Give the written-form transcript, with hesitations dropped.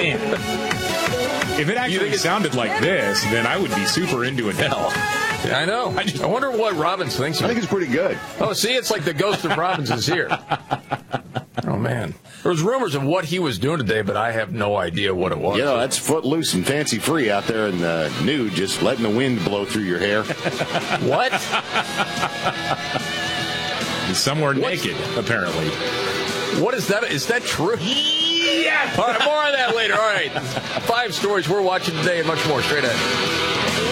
Man. If it actually sounded like this, then I would be super into it now. I know. I wonder what Robbins thinks of it. I think it's pretty good. Oh, see, it's like the ghost of Robbins is here. Oh, man. There was rumors of what he was doing today, but I have no idea what it was. You know, that's footloose and fancy-free out there in the nude, just letting the wind blow through your hair. What? Somewhere naked, apparently. What is that? Is that true? Yeah. All right, more on that later. All right. 5 stories we're watching today and much more straight ahead.